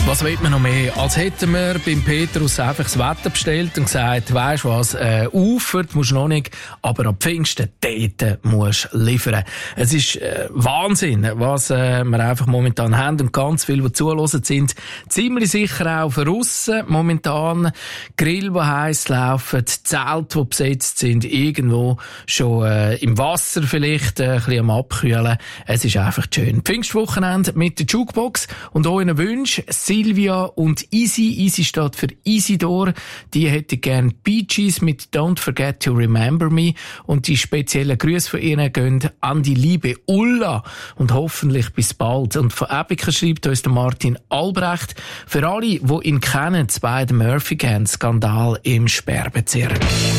Was will man noch mehr? Als hätten wir beim Petrus einfach das Wetter bestellt und gesagt, weisst du was, Ufert musst du noch nicht, aber ab Pfingsten dort musst du liefern. Es ist Wahnsinn, was wir einfach momentan haben, und ganz viele, die zuhören, sind ziemlich sicher auch für aussen momentan. Grill, die heiß laufen, Zelte, die besetzt sind, irgendwo schon im Wasser vielleicht ein bisschen am Abkühlen. Es ist einfach schön. Pfingstwochenende mit der Jukebox und euren Wünschen. Silvia und Easy. Easy steht für Isidor. Die hätte gern Bee Gees mit Don't Forget to Remember Me. Und die speziellen Grüße von ihnen gehen an die liebe Ulla. Und hoffentlich bis bald. Und von Epica schreibt uns der Martin Albrecht. Für alle, die ihn kennen, bei den Murphy Gang Skandal im Sperrbezirk.